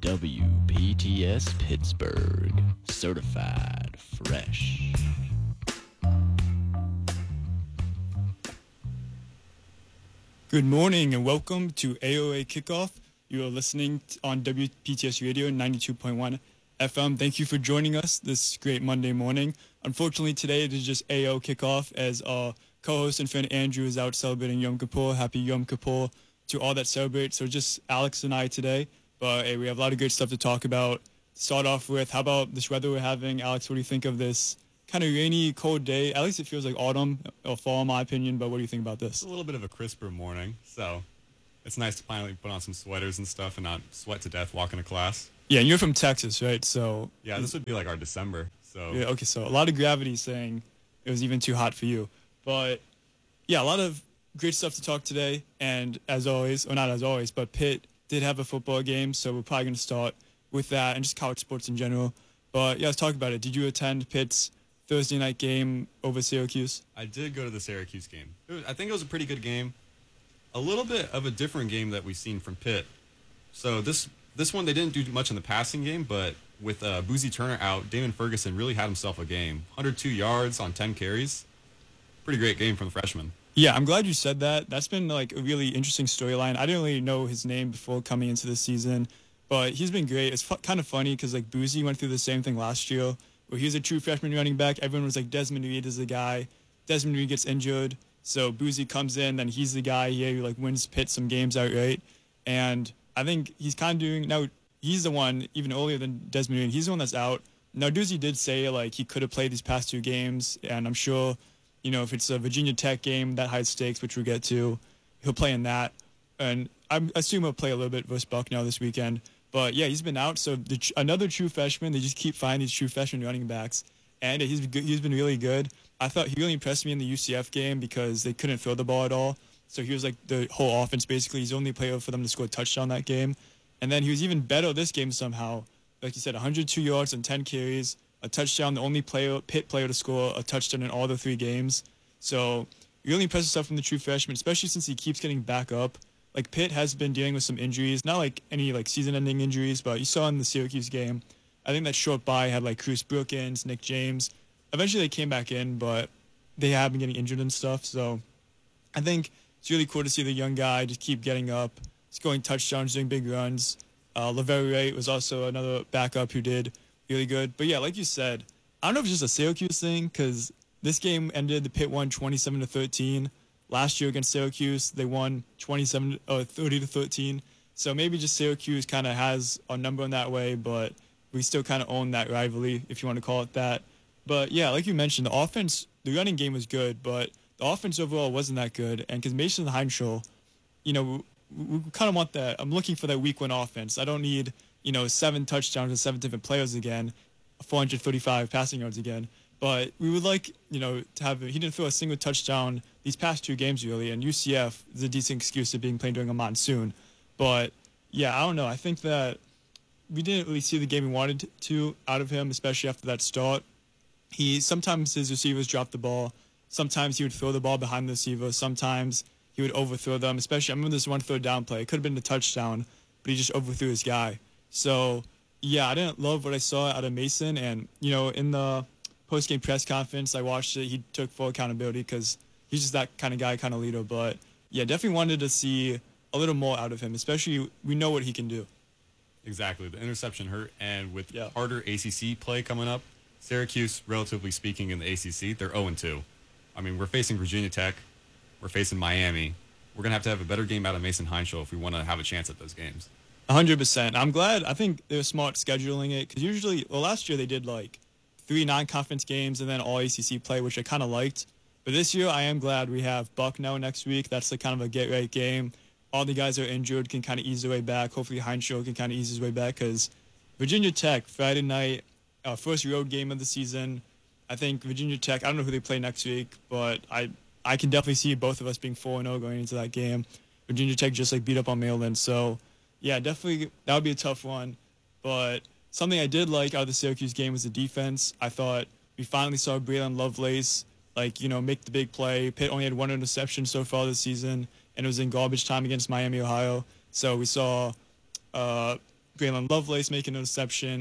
WPTS Pittsburgh, certified fresh. Good morning and welcome to AOA Kickoff. You are listening on WPTS Radio 92.1 FM. Thank you for joining us this great Monday morning. Unfortunately, today it is just AO Kickoff as our co-host and friend Andrew is out celebrating Yom Kippur. Happy Yom Kippur to all that celebrate. So just Alex and I today. But hey, we have a lot of great stuff to talk about. Start off with, how about this weather we're having? Alex, what do you think of this kind of rainy, cold day? At least it feels like autumn or fall, in my opinion. But what do you think about this? It's a little bit of a crisper morning, so it's nice to finally put on some sweaters and stuff and not sweat to death walking to class. Yeah, and you're from Texas, right? So yeah, this would be like our December. So yeah, okay, so a lot of gravity saying it was even too hot for you. But yeah, a lot of great stuff to talk today. And as always, or not as always, but Pitt did have a football game, so we're probably going to start with that and just college sports in general. But yeah, let's talk about it. Did you attend Pitt's Thursday night game over Syracuse? I did go to the Syracuse game. I think it was a pretty good game. A little bit of a different game that we've seen from Pitt. So this one, they didn't do much in the passing game, but with Boozy Turner out, Damon Ferguson really had himself a game. 102 yards on 10 carries. Pretty great game from the freshman. Yeah, I'm glad you said that. That's been like a really interesting storyline. I didn't really know his name before coming into the season, but he's been great. It's kind of funny because like Boozy went through the same thing last year where he was a true freshman running back. Everyone was like, Desmond Reed is the guy. Desmond Reed gets injured, so Boozy comes in, then he's the guy who like wins Pitt some games outright. And I think he's kind of doing now. He's the one even earlier than Desmond Reed. He's the one that's out. Now, Doozy did say like he could have played these past two games, and I'm sure, you know, if it's a Virginia Tech game, that high stakes, which we'll get to, he'll play in that. And I assume he'll play a little bit versus Bucknell this weekend. But yeah, he's been out. So another true freshman. They just keep finding these true freshman running backs, and he's been really good. I thought he really impressed me in the UCF game because they couldn't throw the ball at all. So he was like the whole offense basically. He's the only player for them to score a touchdown that game. And then he was even better this game somehow. Like you said, 102 yards and 10 carries, a touchdown, the only Pitt player to score a touchdown in all the three games. So really impressive stuff from the true freshman, especially since he keeps getting back up. Like Pitt has been dealing with some injuries, not like any like season-ending injuries, but you saw in the Syracuse game, I think that short bye had like Cruz Brookins, Nick James. Eventually they came back in, but they have been getting injured and stuff. So I think it's really cool to see the young guy just keep getting up, scoring touchdowns, doing big runs. Leverrier was also another backup who did really good. But yeah, like you said, I don't know if it's just a Syracuse thing because this game ended, the Pitt won 27-13. Last year against Syracuse, they won 30-13. So maybe just Syracuse kind of has a number in that way, but we still kind of own that rivalry, if you want to call it that. But yeah, like you mentioned, the offense, the running game was good, but the offense overall wasn't that good. And because Mason Heinschel, you know, we kind of want that. I'm looking for that week one offense. I don't need, 7 touchdowns and 7 different players again, 435 passing yards again. But we would like, to have, he didn't throw a single touchdown these past two games really, and UCF is a decent excuse of being played during a monsoon. But yeah, I don't know. I think that we didn't really see the game we wanted to out of him, especially after that start. Sometimes his receivers dropped the ball. Sometimes he would throw the ball behind the receiver. Sometimes he would overthrow them, especially, I remember this one third down play. It could have been a touchdown, but he just overthrew his guy. So, yeah, I didn't love what I saw out of Mason. And, in the post-game press conference, I watched it. He took full accountability because he's just that kind of guy, kind of leader. But, yeah, definitely wanted to see a little more out of him, especially we know what he can do. Exactly. The interception hurt. And with harder ACC play coming up, Syracuse, relatively speaking, in the ACC, they're 0-2. I mean, we're facing Virginia Tech. We're facing Miami. We're going to have a better game out of Mason Heinschel if we want to have a chance at those games. 100%. I'm glad. I think they were smart scheduling it because usually, last year they did like 3 non-conference games and then all ACC play, which I kind of liked. But this year, I am glad we have Bucknell next week. That's the kind of a get-right game. All the guys who are injured can kind of ease their way back. Hopefully, Heinschel can kind of ease his way back because Virginia Tech, Friday night, first road game of the season. I think Virginia Tech, I don't know who they play next week, but I can definitely see both of us being 4-0 going into that game. Virginia Tech just beat up on Maryland. So, yeah, definitely that would be a tough one. But something I did like out of the Syracuse game was the defense. I thought we finally saw Braylon Lovelace, make the big play. Pitt only had 1 interception so far this season, and it was in garbage time against Miami, Ohio. So we saw Braylon Lovelace making an interception.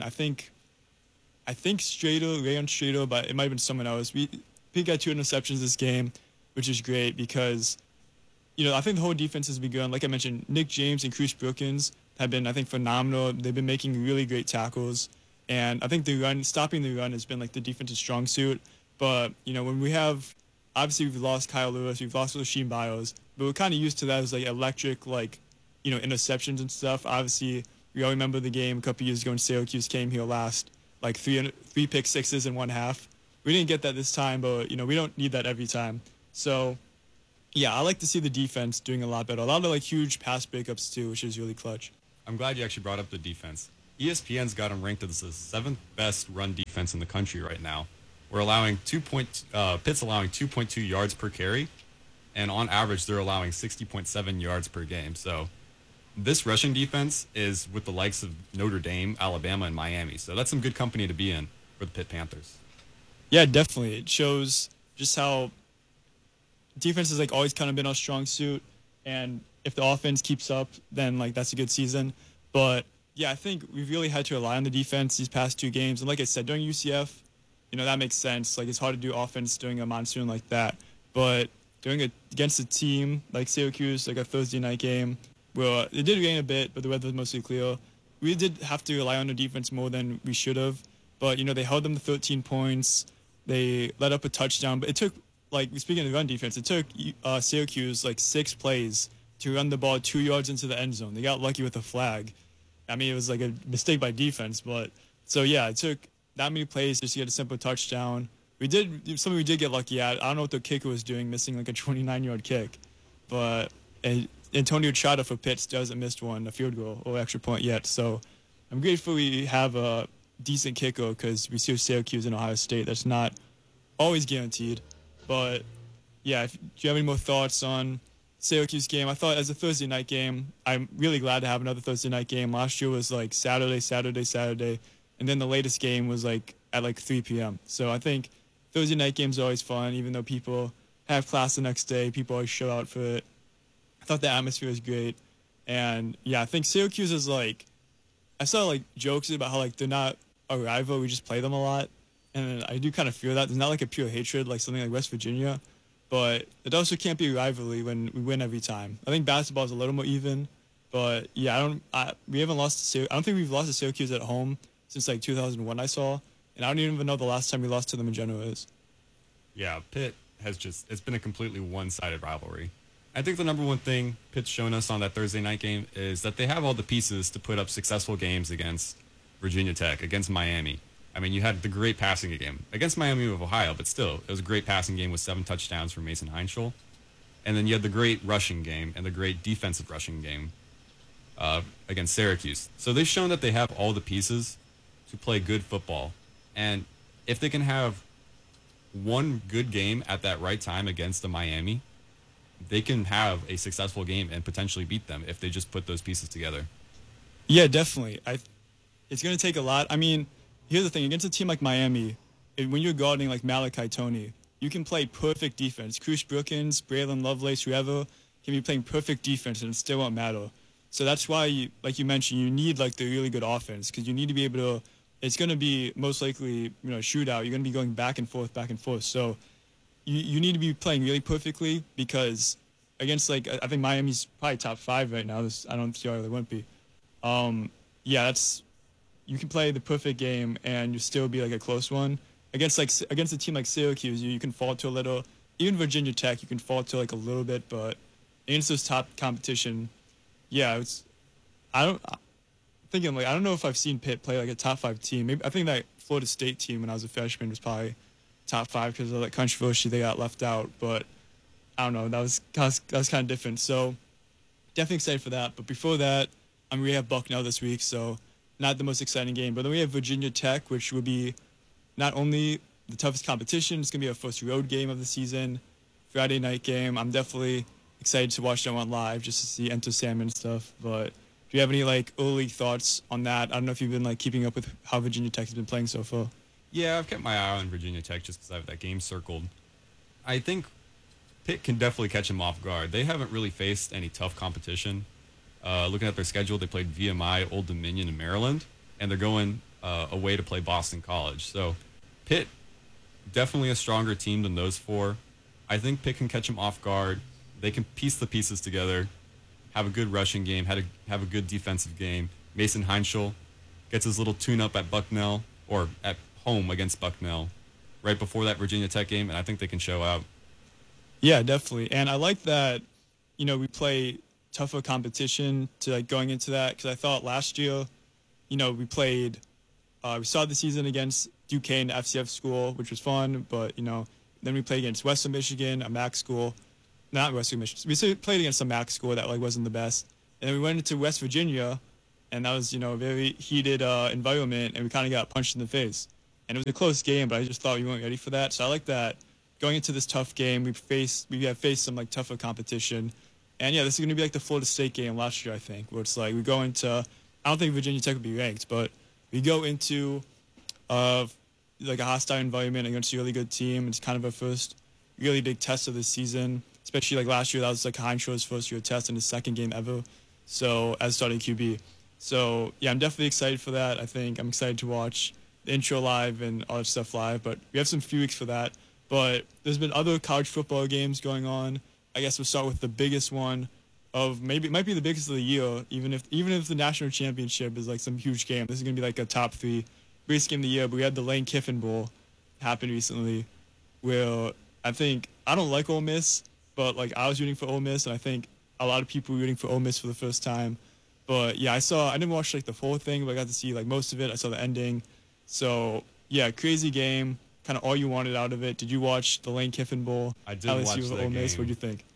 I think Rayon Strader, but it might have been someone else. We got 2 interceptions this game, which is great because, I think the whole defense has begun. Like I mentioned, Nick James and Chris Brookins have been, I think, phenomenal. They've been making really great tackles. And I think stopping the run has been like the defense's strong suit. But, when we have, obviously we've lost Kyle Lewis, we've lost Rasheem Biles, but we're kind of used to that as like electric, like, interceptions and stuff. Obviously, we all remember the game a couple years ago when Syracuse came here last, like three pick sixes in one half. We didn't get that this time, but, we don't need that every time. So, yeah, I like to see the defense doing a lot better. A lot of like huge pass breakups too, which is really clutch. I'm glad you actually brought up the defense. ESPN's got them ranked as the 7th best run defense in the country right now. We're allowing Pitt's allowing 2.2 yards per carry, and on average they're allowing 60.7 yards per game. So this rushing defense is with the likes of Notre Dame, Alabama, and Miami. So that's some good company to be in for the Pitt Panthers. Yeah, definitely. It shows just how defense has like always kind of been our strong suit, and if the offense keeps up, then like that's a good season. But yeah, I think we've really had to rely on the defense these past 2 games. And like I said, during UCF, that makes sense. Like it's hard to do offense during a monsoon like that. But against a team like Syracuse, like a Thursday night game, where it did rain a bit, but the weather was mostly clear, we did have to rely on the defense more than we should have. But, they held them to 13 points. They let up a touchdown. But it took, like, speaking of the run defense, it took Syracuse, like, 6 plays to run the ball 2 yards into the end zone. They got lucky with a flag. I mean, it was, like, a mistake by defense. But, so, yeah, it took that many plays just to get a simple touchdown. We did get lucky at. I don't know what the kicker was doing, missing, like, a 29-yard kick. But Antonio Chada for Pitt still hasn't missed a field goal or extra point yet. So I'm grateful we have a decent kicker because we see Syracuse and Ohio State. That's not always guaranteed. But, yeah, do you have any more thoughts on Syracuse game? I thought as a Thursday night game, I'm really glad to have another Thursday night game. Last year was like Saturday. And then the latest game was like at like 3 p.m. So I think Thursday night games are always fun, even though people have class the next day. People always show out for it. I thought the atmosphere was great. And, yeah, I think Syracuse is like, I saw like jokes about how like they're not a rival. We just play them a lot. And I do kind of fear that. There's not like a pure hatred like something like West Virginia. But it also can't be a rivalry when we win every time. I think basketball is a little more even. But, yeah, we haven't lost to I don't think we've lost to Syracuse at home since like 2001 I saw. And I don't even know the last time we lost to them in general is. Yeah, Pitt it's been a completely one-sided rivalry. I think the number one thing Pitt's shown us on that Thursday night game is that they have all the pieces to put up successful games against Virginia Tech, against Miami. I mean, you had the great passing game against Miami of Ohio, but still, it was a great passing game with 7 touchdowns from Mason Heinschel. And then you had the great rushing game and the great defensive rushing game against Syracuse. So they've shown that they have all the pieces to play good football. And if they can have one good game at that right time against the Miami, they can have a successful game and potentially beat them if they just put those pieces together. Yeah, definitely. It's going to take a lot. I mean, here's the thing. Against a team like Miami, when you're guarding like Malachi Tony, you can play perfect defense. Chris Brookins, Braylon Lovelace, whoever can be playing perfect defense and it still won't matter. So that's why, like you mentioned, you need like the really good offense because you need to be able to. It's going to be most likely shootout. You're going to be going back and forth. So you need to be playing really perfectly because against like I think Miami's probably top 5 right now. I don't see why they wouldn't be. Yeah, you can play the perfect game and you still be like a close one against a team like Syracuse. You can fall to a little. Even Virginia Tech, you can fall to like a little bit, but against those top competition, yeah, I don't know if I've seen Pitt play like a top 5 team. Maybe I think that Florida State team when I was a freshman was probably top 5 because of that controversy they got left out. But I don't know, that was kind of different. So definitely excited for that. But before that, we have Bucknell this week, so not the most exciting game. But then we have Virginia Tech, which will be not only the toughest competition, it's gonna be our first road game of the season, Friday night game. I'm definitely excited to watch that one live just to see Enter Sandman stuff. But do you have any like early thoughts on that? I don't know if you've been like keeping up with how Virginia Tech has been playing so far. Yeah, I've kept my eye on Virginia Tech just because I have that game circled. I think Pitt can definitely catch them off guard. They haven't really faced any tough competition Looking at their schedule, they played VMI, Old Dominion, and Maryland, and they're going away to play Boston College. So Pitt, definitely a stronger team than those four. I think Pitt can catch them off guard. They can piece the pieces together, have a good rushing game, have a good defensive game. Mason Heinschel gets his little tune-up at Bucknell, or at home against Bucknell, right before that Virginia Tech game, and I think they can show out. Yeah, definitely. And I like that, we play tougher competition to like going into that, because I thought last year, we played, we started the season against Duquesne FCF school, which was fun, but, then we played against Western Michigan, a MAC school. Not Western Michigan. We played against a MAC school that like wasn't the best. And then we went into West Virginia, and that was, a very heated environment, and we kind of got punched in the face. And it was a close game, but I just thought we weren't ready for that. So I like that going into this tough game, we have faced some like tougher competition. And yeah, this is going to be like the Florida State game last year, I think, where it's like we go into, I don't think Virginia Tech would be ranked, but we go into like a hostile environment against a really good team. It's kind of our first really big test of the season, especially like last year. That was like Heinschel's first year test and his second game ever. So as starting QB. So yeah, I'm definitely excited for that. I think I'm excited to watch the intro live and all that stuff live, but we have some few weeks for that. But there's been other college football games going on. I guess we'll start with the biggest one of maybe it might be the biggest of the year, even if the national championship is like some huge game. This is gonna be like a top 3 biggest game of the year. But we had the Lane Kiffin Bowl happen recently, where I don't like Ole Miss, but like I was rooting for Ole Miss, and I think a lot of people were rooting for Ole Miss for the first time. But yeah, I didn't watch like the full thing, but I got to see like most of it. I saw the ending. So yeah, crazy game. Kind of all you wanted out of it. Did you watch the Lane Kiffin Bowl? I did LSU watch with that Ole Miss. game. What did you think?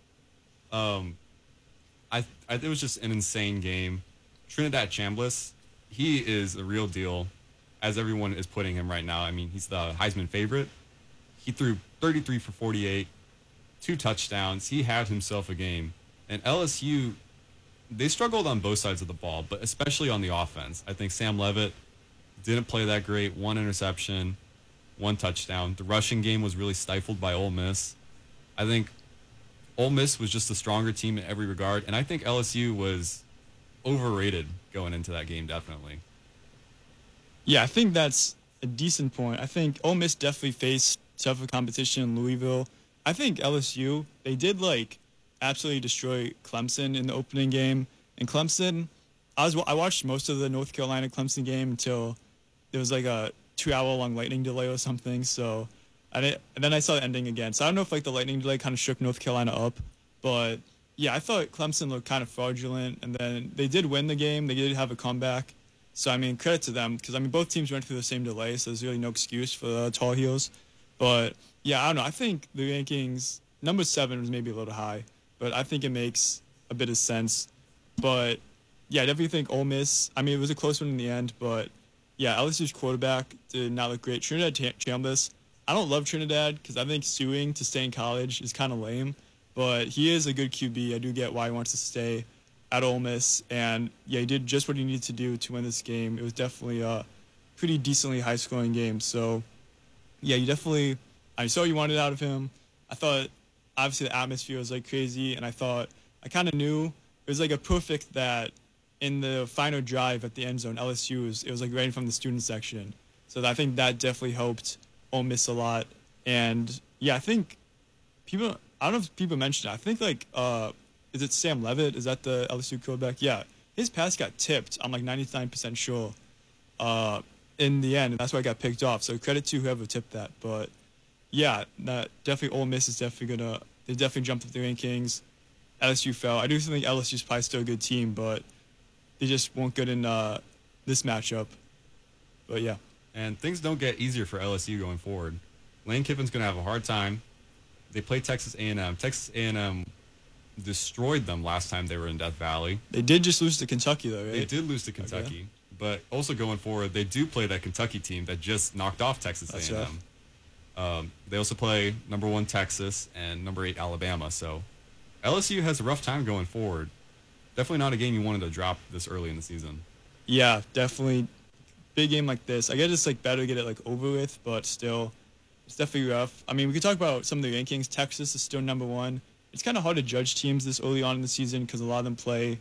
It was just an insane game. Trinidad Chambliss, he is a real deal, as everyone is putting him right now. I mean, he's the Heisman favorite. He threw 33 for 48, 2 touchdowns. He had himself a game. And LSU, they struggled on both sides of the ball, but especially on the offense. I think Sam Levitt didn't play that great. 1 interception, 1 touchdown. The rushing game was really stifled by Ole Miss. I think Ole Miss was just a stronger team in every regard, and I think LSU was overrated going into that game, definitely. Yeah, I think that's a decent point. I think Ole Miss definitely faced tougher competition in Louisville. I think LSU, they did like absolutely destroy Clemson in the opening game. And Clemson, I watched most of the North Carolina Clemson game until there was like a 2-hour-long lightning delay or something. So and then I saw the ending again. So I don't know if like the lightning delay kind of shook North Carolina up, but yeah, I thought Clemson looked kind of fraudulent. And then they did win the game. They did have a comeback. So I mean, credit to them, because I mean both teams went through the same delay, so there's really no excuse for the Tar Heels. But yeah, I don't know. I think the rankings number 7 was maybe a little high, but I think it makes a bit of sense. But yeah, I definitely think Ole Miss. I mean, it was a close one in the end, but yeah, LSU's quarterback did not look great. Trinidad Chambliss, I don't love Trinidad because I think suing to stay in college is kind of lame, but he is a good QB. I do get why he wants to stay at Ole Miss, and yeah, he did just what he needed to do to win this game. It was definitely a pretty decently high-scoring game. So yeah, I saw what you wanted out of him. I thought obviously the atmosphere was like crazy, and I kind of knew it was like a perfect that in the final drive at the end zone, it was like right from the student section. So I think that definitely helped Ole Miss a lot. And yeah, I think I don't know if people mentioned it. I think like, is it Sam Levitt? Is that the LSU quarterback? Yeah. His pass got tipped. I'm like 99% sure in the end, and that's why I got picked off. So credit to whoever tipped that. But yeah, that definitely Ole Miss is definitely they definitely jumped up the rankings. LSU fell. I do think LSU's probably still a good team, but they just weren't good in this matchup. But yeah. And things don't get easier for LSU going forward. Lane Kiffin's going to have a hard time. They play Texas A&M. Texas A&M destroyed them last time they were in Death Valley. They did just lose to Kentucky, though, right? They did lose to Kentucky. Okay. But also going forward, they do play that Kentucky team that just knocked off Texas A&M. Right. They also play number 1 Texas and number 8 Alabama. So LSU has a rough time going forward. Definitely not a game you wanted to drop this early in the season. Yeah, definitely. Big game like this. I guess it's like better to get it like over with, but still, it's definitely rough. I mean, we could talk about some of the rankings. Texas is still number 1. It's kind of hard to judge teams this early on in the season because a lot of them play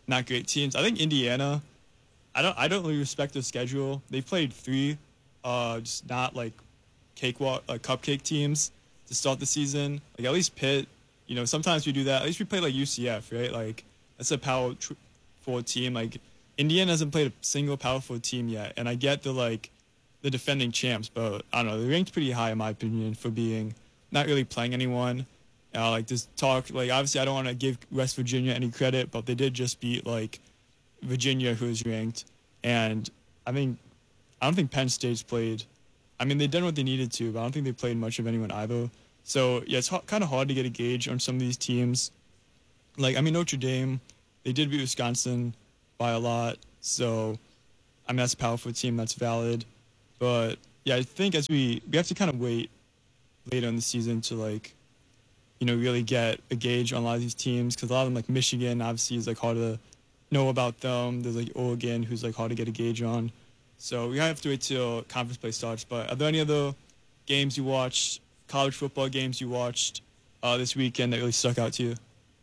not great teams. I think Indiana. I don't really respect their schedule. They played three, just not like cakewalk cupcake teams to start the season. Like at least Pitt. Sometimes we do that. At least we play like UCF, right? Like that's a power forward team. Like Indiana hasn't played a single power forward team yet, and I get the defending champs, but I don't know. They're ranked pretty high in my opinion for being not really playing anyone. Like this talk, like obviously I don't want to give West Virginia any credit, but they did just beat like Virginia, who's ranked, and I don't think Penn State's played. I mean, they've done what they needed to, but I don't think they played much of anyone either. So yeah, it's kind of hard to get a gauge on some of these teams. Like I mean, Notre Dame, they did beat Wisconsin by a lot, so I mean that's a powerful team, that's valid. But yeah, I think as we have to kind of wait later in the season to like, really get a gauge on a lot of these teams, because a lot of them like Michigan obviously is like hard to know about them. There's like Oregon, who's like hard to get a gauge on. So we have to wait till conference play starts. But are there any other games you watched, college football games you watched this weekend that really stuck out to you?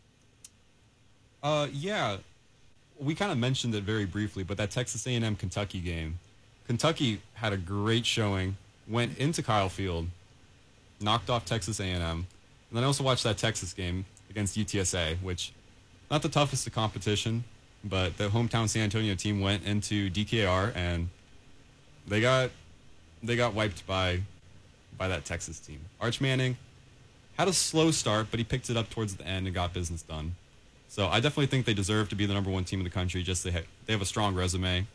Yeah, we kind of mentioned it very briefly, but that Texas A&M Kentucky game, Kentucky had a great showing, went into Kyle Field, knocked off Texas A&M, and then I also watched that Texas game against UTSA, which not the toughest of competition, but the hometown San Antonio team went into DKR and they got wiped by that Texas team. Arch Manning had a slow start, but he picked it up towards the end and got business done. So I definitely think they deserve to be the number one team in the country. Just they have a strong resume.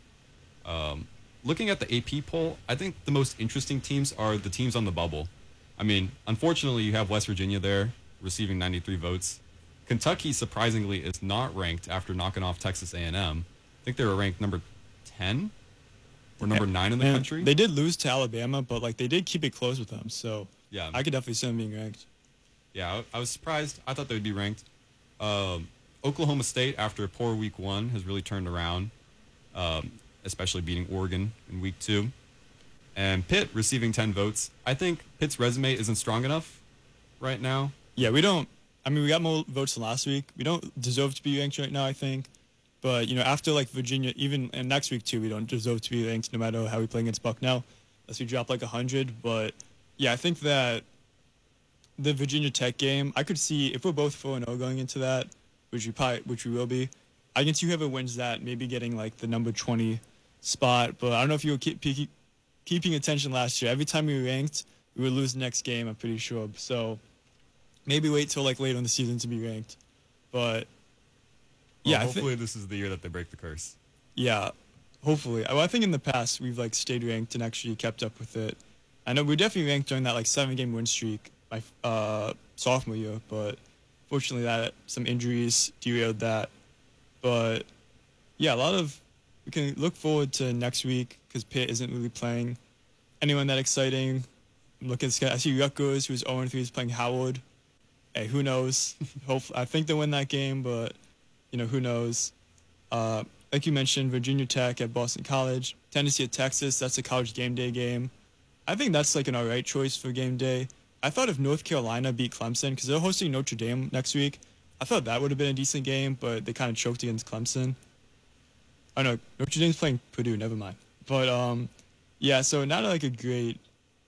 Looking at the AP poll, I think the most interesting teams are the teams on the bubble. I mean, unfortunately, you have West Virginia there receiving 93 votes. Kentucky, surprisingly, is not ranked after knocking off Texas A&M. I think they were ranked number 10 or number 9 in the country. They did lose to Alabama, but like they did keep it close with them. So yeah, I could definitely see them being ranked. Yeah, I was surprised. I thought they would be ranked. Oklahoma State, after a poor week 1, has really turned around, especially beating Oregon in week 2. And Pitt receiving 10 votes. I think Pitt's resume isn't strong enough right now. Yeah, we got more votes than last week. We don't deserve to be ranked right now, I think. But, after like Virginia, and next week too, we don't deserve to be ranked no matter how we play against Bucknell, unless we drop like 100. But yeah, I think that the Virginia Tech game, I could see if we're both 4-0 going into that, which we will be, I can see whoever wins that maybe getting like the number 20 spot. But I don't know if you were keeping attention last year. Every time we ranked, we would lose the next game, I'm pretty sure. So maybe wait till like later in the season to be ranked. But yeah, hopefully this is the year that they break the curse. Yeah, hopefully. I think in the past we've like stayed ranked and actually kept up with it. I know we definitely ranked during that like 7-game win streak my sophomore year, but fortunately that some injuries derailed that. But yeah, we can look forward to next week because Pitt isn't really playing anyone that exciting. I'm looking at I see Rutgers, who's 0-3, is playing Howard. Hey, who knows? I think they'll win that game, but who knows? Like you mentioned, Virginia Tech at Boston College, Tennessee at Texas. That's a college game day game. I think that's like an all right choice for game day. I thought if North Carolina beat Clemson, because they're hosting Notre Dame next week, I thought that would have been a decent game, but they kind of choked against Clemson. Oh no, Notre Dame's playing Purdue. Never mind. But yeah, so not like a great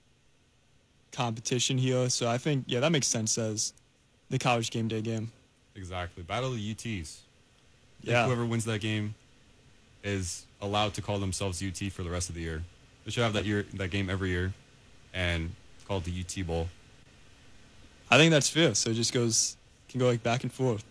competition here. So I think that makes sense as the college game day game. Exactly. Battle of the UTs. Yeah. Whoever wins that game is allowed to call themselves UT for the rest of the year. They should have that game every year and call it the UT Bowl. I think that's fair. So it just can go like back and forth.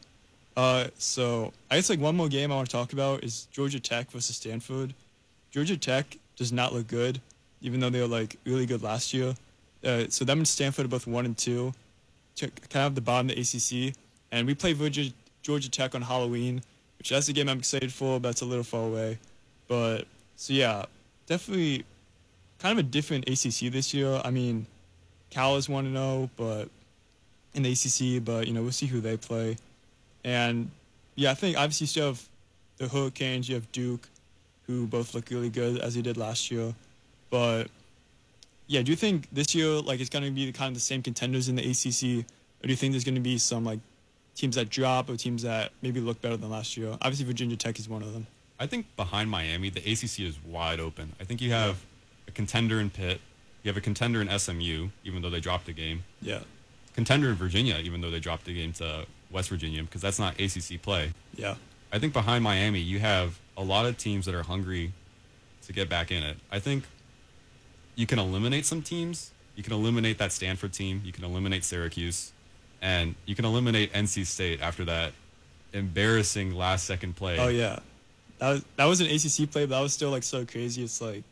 So I guess like one more game I want to talk about is Georgia Tech versus Stanford. Georgia Tech does not look good, even though they were like really good last year. So them and Stanford are both 1-2, kind of the bottom of the ACC. And we play Georgia Tech on Halloween, which that's a game I'm excited for, but it's a little far away. But so yeah, definitely kind of a different ACC this year. I mean, Cal is 1-0, but in the ACC, but we'll see who they play. And yeah, I think obviously you still have the Hurricanes, you have Duke, who both look really good as they did last year. But yeah, do you think this year like it's going to be kind of the same contenders in the ACC, or do you think there's going to be some like teams that drop or teams that maybe look better than last year. Obviously, Virginia Tech is one of them. I think behind Miami, the ACC is wide open. I think you have a contender in Pitt. You have a contender in SMU, even though they dropped a game. Yeah. Contender in Virginia, even though they dropped a game to West Virginia, because that's not ACC play. Yeah. I think behind Miami, you have a lot of teams that are hungry to get back in it. I think you can eliminate some teams. You can eliminate that Stanford team. You can eliminate Syracuse. And you can eliminate NC State after that embarrassing last-second play. Oh, yeah. That was an ACC play, but that was still, like, so crazy. It's like,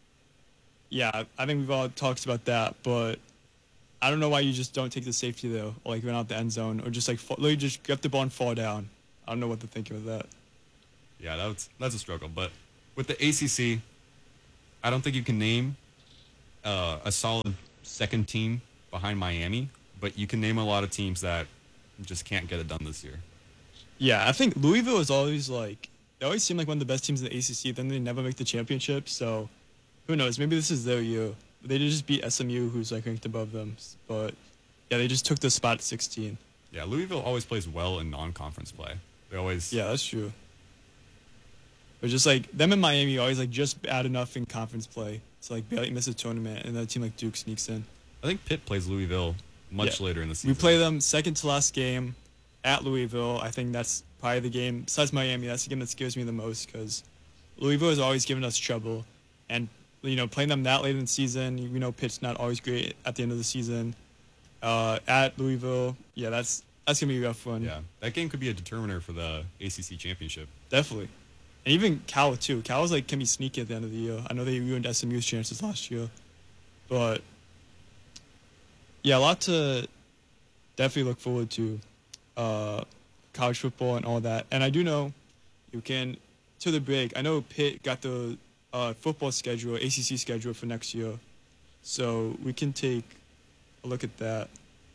yeah, I think we've all talked about that, but I don't know why you just don't take the safety, though, or, like, run out the end zone, or just, like, literally just grab the ball and fall down. I don't know what to think of that. Yeah, that's a struggle. But with the ACC, I don't think you can name a solid second team behind Miami, but you can name a lot of teams that just can't get it done this year. Yeah, I think Louisville is always, like, they always seem like one of the best teams in the ACC, then they never make the championship, so who knows? Maybe this is their year. They did just beat SMU, who's, like, ranked above them, but, yeah, they just took the spot at 16. Yeah, Louisville always plays well in non-conference play. They always... Yeah, that's true. But just, like, them and Miami always, like, just bad enough in conference play to, like, barely miss a tournament, and then a team like Duke sneaks in. I think Pitt plays Louisville much later in the season. We play them second to last game at Louisville. I think that's probably the game, besides Miami, that's the game that scares me the most because Louisville has always given us trouble. And, you know, playing them that late in the season, you know, Pitt's not always great at the end of the season. At Louisville, yeah, that's going to be a rough one. Yeah, that game could be a determiner for the ACC championship. Definitely. And even Cal, too. Cal's, like, can be sneaky at the end of the year. I know they ruined SMU's chances last year. But, yeah, a lot to definitely look forward to. College football and all that. And I do know you can, to the break, I know Pitt got the football schedule, ACC schedule for next year. So we can take a look at that.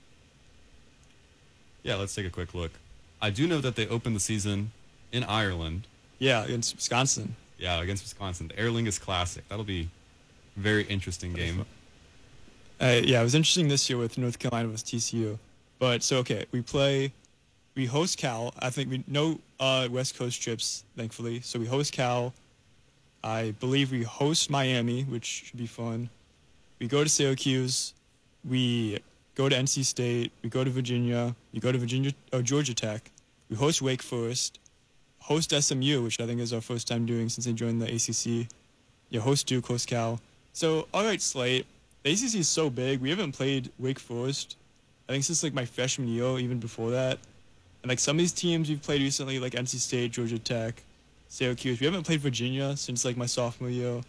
Yeah, let's take a quick look. I do know that they opened the season in Ireland. Yeah, against Wisconsin. Yeah, against Wisconsin. The Aer Lingus Classic. That'll be a very interesting game. Yeah, it was interesting this year with North Carolina versus TCU. But, so, okay, we host Cal. I think we no West Coast trips, thankfully. So we host Cal. I believe we host Miami, which should be fun. We go to Syracuse. We go to NC State. We go to Virginia. We go to Georgia Tech. We host Wake Forest. Host SMU, which I think is our first time doing since they joined the ACC. Yeah, host Duke, host Cal. So, all right, slate. The ACC is so big. We haven't played Wake Forest, I think, since, like, my freshman year, even before that. And, like, some of these teams we've played recently, like NC State, Georgia Tech, Syracuse. We haven't played Virginia since, like, my sophomore year.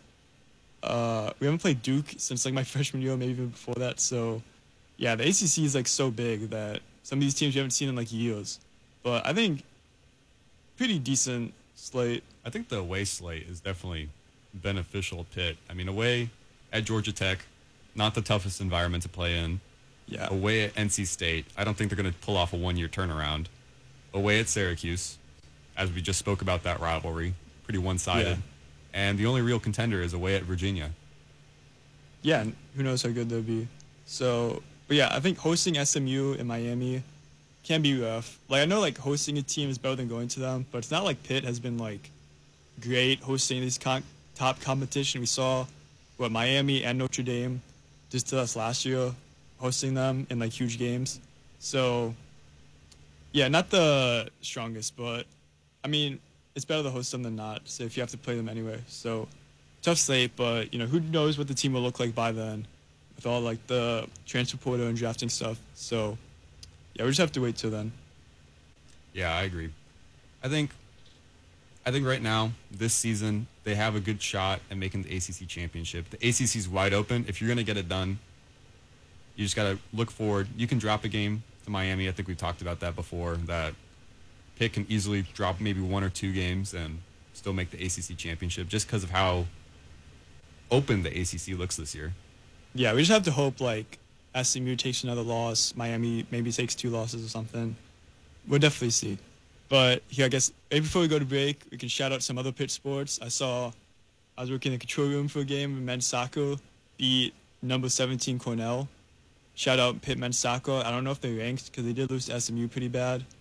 We haven't played Duke since, like, my freshman year, maybe even before that. So, yeah, the ACC is, like, so big that some of these teams you haven't seen in, like, years. But I think pretty decent slate. I think the away slate is definitely beneficial to Pitt. I mean, away at Georgia Tech, not the toughest environment to play in. Yeah. Away at NC State, I don't think they're going to pull off a one-year turnaround. Away at Syracuse, as we just spoke about that rivalry, pretty one-sided. Yeah. And the only real contender is away at Virginia. Yeah, and who knows how good they'll be. So, but yeah, I think hosting SMU in Miami can be rough. Like, I know, like, hosting a team is better than going to them, but it's not like Pitt has been, like, great hosting these top competition. We saw what Miami and Notre Dame did to us last year, hosting them in, like, huge games. So, yeah, not the strongest, but, I mean, it's better to host them than not, so if you have to play them anyway. So, tough slate, but, you know, who knows what the team will look like by then with all, like, the transfer portal and drafting stuff. So, yeah, we just have to wait till then. Yeah, I agree. I think right now, this season, they have a good shot at making the ACC championship. The ACC's wide open. If you're going to get it done, you just got to look forward. You can drop a game to Miami. I think we've talked about that before, that Pitt can easily drop maybe one or two games and still make the ACC championship just because of how open the ACC looks this year. Yeah, we just have to hope, like, SMU takes another loss, Miami maybe takes 2 losses or something. We'll definitely see. But here, I guess, maybe before we go to break, we can shout out some other Pitt sports. I was working in the control room for a game, and men's soccer beat number 17 Cornell. Shout out Pitt men's soccer. I don't know if they ranked because they did lose to SMU pretty bad.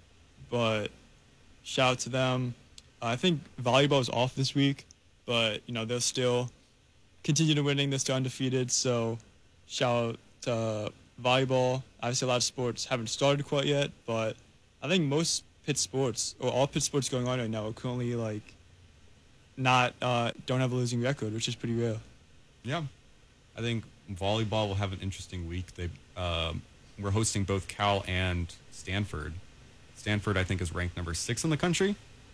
but shout out to them. I think volleyball is off this week, but they'll still continue to winning. They're still undefeated, so shout out to volleyball. Obviously, a lot of sports haven't started quite yet, but I think most Pitt sports, or all Pitt sports going on right now, are currently not don't have a losing record, which is pretty rare. Yeah, I think volleyball will have an interesting week. We're hosting both Cal and Stanford. Stanford, I think, is ranked number 6 in the country.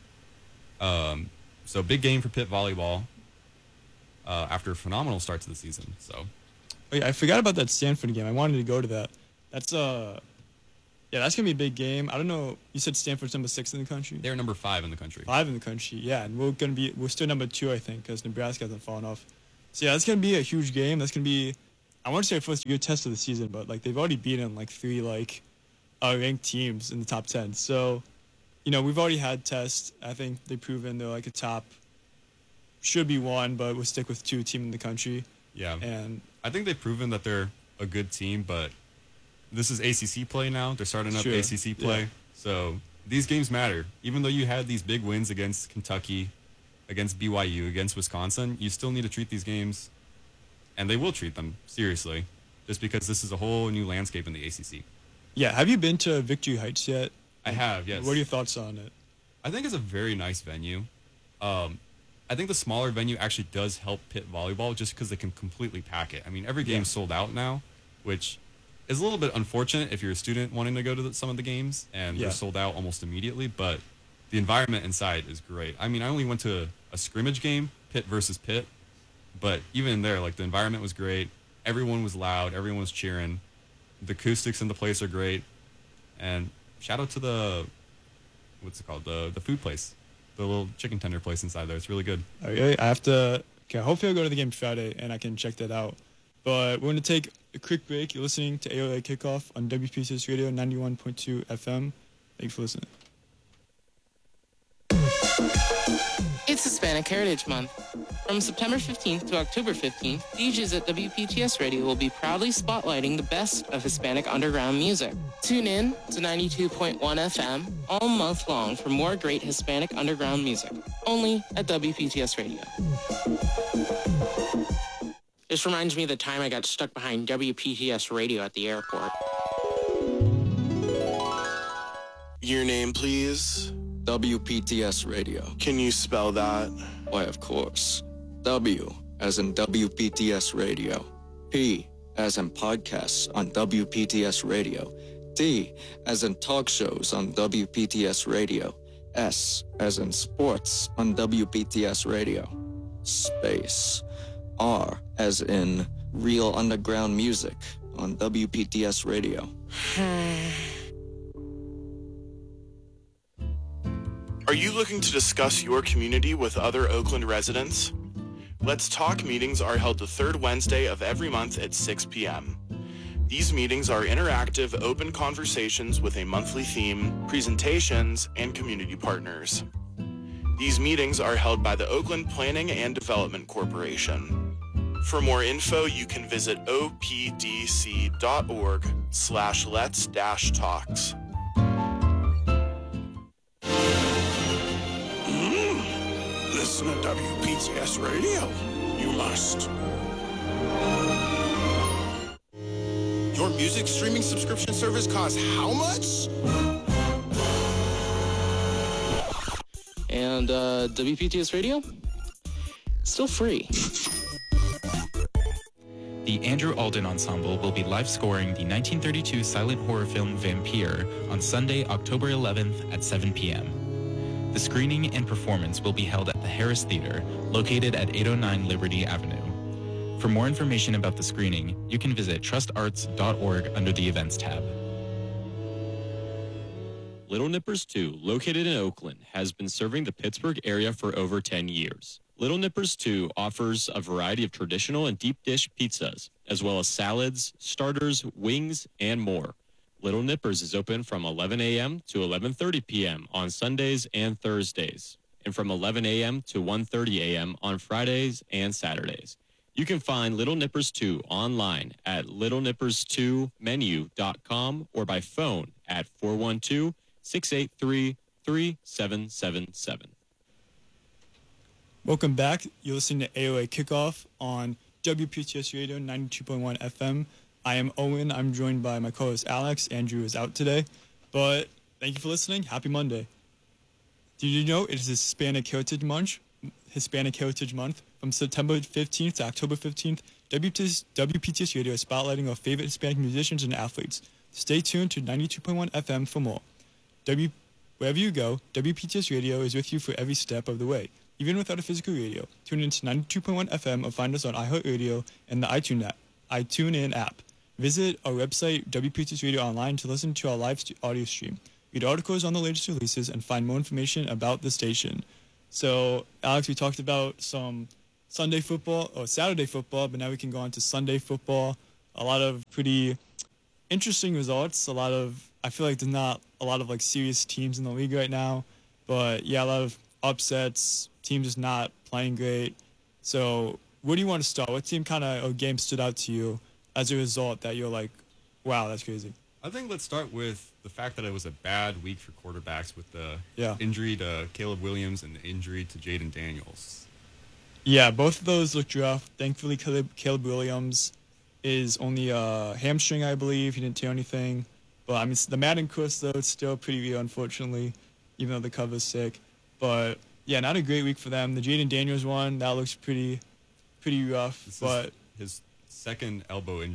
So big game for Pitt volleyball after a phenomenal start to the season. So, oh, yeah, I forgot about that Stanford game. I wanted to go to that. That's that's gonna be a big game. I don't know. You said Stanford's number 6 in the country. They're number 5 in the country. 5 in the country, yeah, and we're still number 2, I think, because Nebraska hasn't fallen off. So yeah, that's gonna be a huge game. That's gonna be, I want to say, our first good test of the season, but they've already beaten 3 ranked teams in the top 10. So, we've already had tests. I think they've proven they're a top, should be 1, but we'll stick with 2 team in the country. Yeah, and I think they've proven that they're a good team, but this is ACC play now. They're starting up ACC play. Yeah. So these games matter. Even though you had these big wins against Kentucky, against BYU, against Wisconsin, you still need to treat these games, and they will treat them seriously, just because this is a whole new landscape in the ACC. Yeah, have you been to Victory Heights yet? I have, yes. What are your thoughts on it? I think it's a very nice venue. I think the smaller venue actually does help Pitt volleyball just because they can completely pack it. I mean, every game's sold out now, which is a little bit unfortunate if you're a student wanting to go to some of the games and they're sold out almost immediately, but the environment inside is great. I mean, I only went to a scrimmage game, Pitt versus Pitt, but even there, the environment was great. Everyone was loud. Everyone was cheering. The acoustics in the place are great. And shout out to the food place, the little chicken tender place inside there. It's really good. Okay, hopefully I'll go to the game Friday and I can check that out. But we're going to take a quick break. You're listening to AOA Kickoff on WPTS Radio 91.2 FM. Thanks for listening. It's Hispanic Heritage Month. From September 15th to October 15th, DJs at WPTS Radio will be proudly spotlighting the best of Hispanic underground music. Tune in to 92.1 FM all month long for more great Hispanic underground music, only at WPTS Radio. This reminds me of the time I got stuck behind WPTS Radio at the airport. Your name, please? WPTS Radio. Can you spell that? Why, of course. W as in WPTS Radio. P as in podcasts on WPTS Radio. T as in talk shows on WPTS Radio. S as in sports on WPTS Radio. Space. R as in real underground music on WPTS Radio. Are you looking to discuss your community with other Oakland residents? Let's Talk meetings are held the third Wednesday of every month at 6 p.m. These meetings are interactive, open conversations with a monthly theme, presentations, and community partners. These meetings are held by the Oakland Planning and Development Corporation. For more info, you can visit opdc.org/lets-talks. Listen to WPTS Radio. You must. Your music streaming subscription service costs how much? And WPTS Radio? Still free. The Andrew Alden Ensemble will be live scoring the 1932 silent horror film Vampire on Sunday, October 11th at 7 p.m. The screening and performance will be held at the Harris Theater, located at 809 Liberty Avenue. For more information about the screening, you can visit trustarts.org under the Events tab. Little Nippers 2, located in Oakland, has been serving the Pittsburgh area for over 10 years. Little Nippers 2 offers a variety of traditional and deep dish pizzas, as well as salads, starters, wings, and more. Little Nippers is open from 11 a.m. to 11:30 p.m. on Sundays and Thursdays, and from 11 a.m. to 1:30 a.m. on Fridays and Saturdays. You can find Little Nippers 2 online at littlenippers2menu.com or by phone at 683-3777. Welcome back. You're listening to AOA Kickoff on WPTS Radio 92.1 FM. I am Owen. I'm joined by my co-host Alex. Andrew is out today. But thank you for listening. Happy Monday. Did you know it is Hispanic Heritage Month? From September 15th to October 15th, WPTS Radio is spotlighting our favorite Hispanic musicians and athletes. Stay tuned to 92.1 FM for more. Wherever you go, WPTS Radio is with you for every step of the way. Even without a physical radio, tune in to 92.1 FM or find us on iHeartRadio and the iTunes app. Visit our website, WPTS Radio Online, to listen to our live audio stream. Read articles on the latest releases and find more information about the station. So, Alex, we talked about some Saturday football, but now we can go on to Sunday football. A lot of pretty interesting results. I feel like there's not a lot of like serious teams in the league right now, but yeah, a lot of upsets, teams just not playing great. So, where do you want to start? What team game stood out to you as a result that you're like, wow, that's crazy? I think let's start with the fact that it was a bad week for quarterbacks with the injury to Caleb Williams and the injury to Jaden Daniels. Yeah, both of those looked rough. Thankfully, Caleb Williams is only a hamstring, I believe. He didn't tear anything. But, I mean, the Madden curse, though, it's still pretty real, unfortunately, even though the cover's sick. But, yeah, not a great week for them. The Jaden Daniels one, that looks pretty rough. This is his second elbow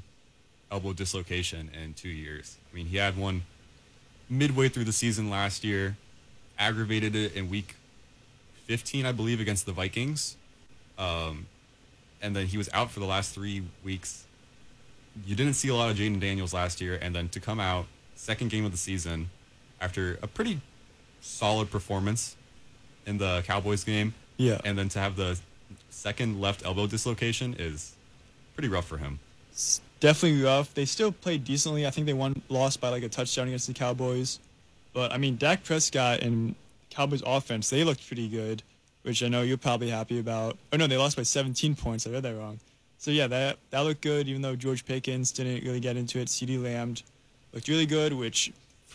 dislocation in 2 years. I mean, he had one midway through the season last year, aggravated it in week 15, I believe, against the Vikings. And then he was out for the last 3 weeks. You didn't see a lot of Jaden Daniels last year, and then to come out, second game of the season, after a pretty solid performance in the Cowboys game, and then to have the second left elbow dislocation is pretty rough for him. It's definitely rough. They still played decently. I think they lost by like a touchdown against the Cowboys. But, I mean, Dak Prescott and Cowboys offense, they looked pretty good, which I know you're probably happy about. Oh, no, they lost by 17 points. I read that wrong. So, yeah, that looked good, even though George Pickens didn't really get into it. CeeDee Lamb looked really good, which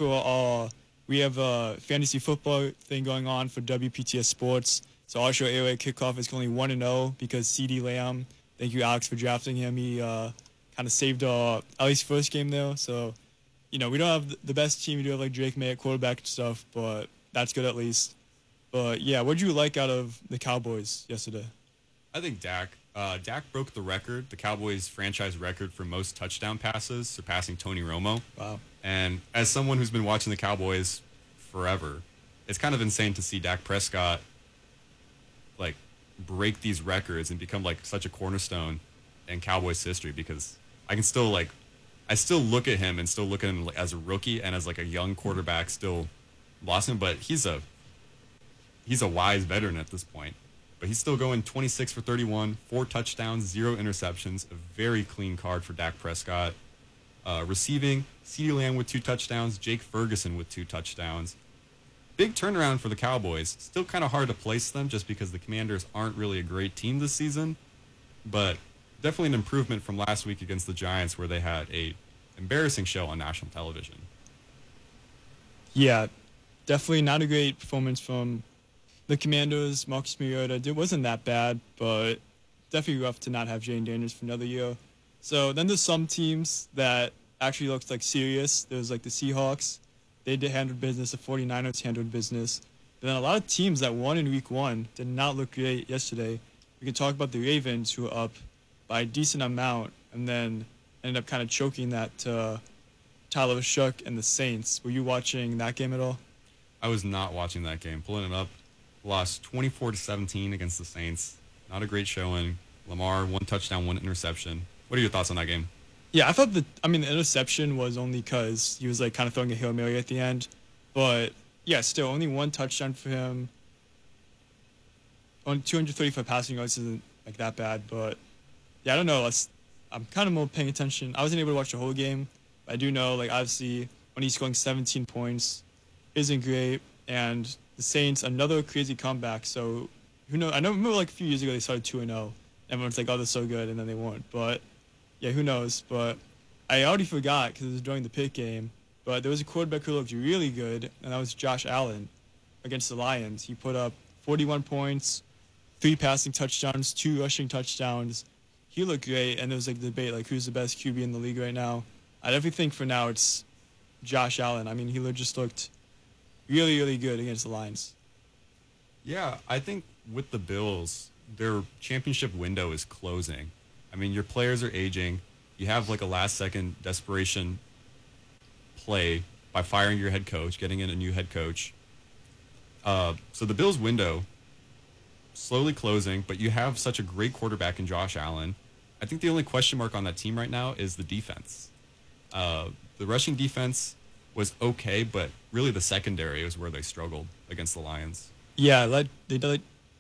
we have a fantasy football thing going on for WPTS Sports. So our show, AOA Kickoff, is only 1-0 because CeeDee Lamb, thank you, Alex, for drafting him. He kind of saved at least first game, though. So, we don't have the best team. We do have, like, Drake May at quarterback and stuff, but that's good at least. But, yeah, what did you like out of the Cowboys yesterday? I think Dak broke the record, the Cowboys franchise record for most touchdown passes, surpassing Tony Romo. Wow. And as someone who's been watching the Cowboys forever, it's kind of insane to see Dak Prescott, like, break these records and become, like, such a cornerstone in Cowboys history, because I still look at him as a rookie and as, like, a young quarterback, still lost him, but he's a wise veteran at this point. But he's still going 26 for 31, 4 touchdowns, 0 interceptions, a very clean card for Dak Prescott. Receiving, CeeDee Lamb with 2 touchdowns, Jake Ferguson with 2 touchdowns. Big turnaround for the Cowboys. Still kind of hard to place them just because the Commanders aren't really a great team this season. But definitely an improvement from last week against the Giants, where they had a embarrassing show on national television. Yeah, definitely not a great performance from the Commanders. Marcus Mariota, it wasn't that bad, but definitely rough to not have Jaden Daniels for another year. So then there's some teams that actually looked like serious. There's like the Seahawks. They did handle business. The 49ers handled business. But then a lot of teams that won in week 1 did not look great yesterday. We can talk about the Ravens, who were up by a decent amount and then ended up kind of choking that to Tyler Shook and the Saints. Were you watching that game at all? I was not watching that game. Pulling it up, lost 24-17 against the Saints. Not a great showing. Lamar, 1 touchdown, 1 interception. What are your thoughts on that game? Yeah, I thought the interception was only because he was like kind of throwing a Hail Mary at the end. But yeah, still only 1 touchdown for him. On 235 passing yards isn't like that bad, but yeah, I don't know. I'm kind of more paying attention. I wasn't able to watch the whole game. But I do know, like, obviously when he's scoring 17 points isn't great, and the Saints, another crazy comeback. So who knows? I remember like a few years ago they started 2-0. Everyone's like, oh, they're so good, and then they weren't. But yeah, who knows? But I already forgot because it was during the Pitt game. But there was a quarterback who looked really good, and that was Josh Allen against the Lions. He put up 41 points, 3 passing touchdowns, 2 rushing touchdowns. He looked great, and there was like debate like who's the best QB in the league right now. I definitely think for now it's Josh Allen. I mean, he just looked really, really good against the Lions. Yeah, I think with the Bills, their championship window is closing. I mean, your players are aging. You have like a last-second desperation play by firing your head coach, getting in a new head coach. So the Bills' window slowly closing, but you have such a great quarterback in Josh Allen. I think the only question mark on that team right now is the defense. The rushing defense was okay, but really the secondary is where they struggled against the Lions. Yeah, they let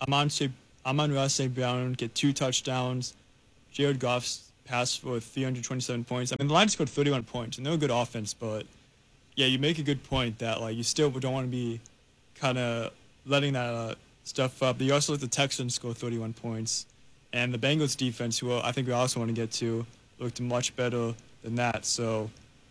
Amon-Ra St. Brown get 2 touchdowns. Jared Goff's passed for 327 points. I mean, the Lions scored 31 points, and they're a good offense, but yeah, you make a good point that like you still don't want to be kind of letting that stuff up. You also let the Texans score 31 points, and the Bengals defense, who I think we also want to get to, looked much better than that. So